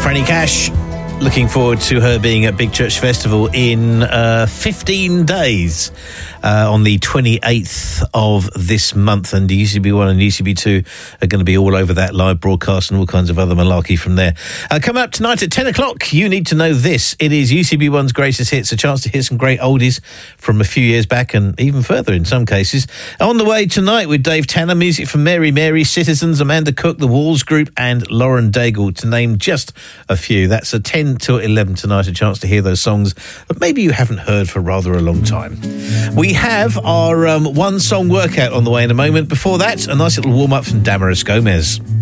Franny Cash. Looking forward to her being at Big Church Festival in 15 days on the 28th of this month. And UCB1 and UCB2 are going to be all over that live broadcast and all kinds of other malarkey from there. Coming up tonight at 10 o'clock, you need to know this. It is UCB1's Greatest Hits, a chance to hear some great oldies from a few years back and even further in some cases. On the way tonight with Dave Tanner, music from Mary Mary, Citizens, Amanda Cook, The Walls Group and Lauren Daigle, to name just a few. That's a 10 till 11 tonight, a chance to hear those songs that maybe you haven't heard for rather a long time. We have our one song workout on the way in a moment. Before that, a nice little warm-up from Damaris Gomez.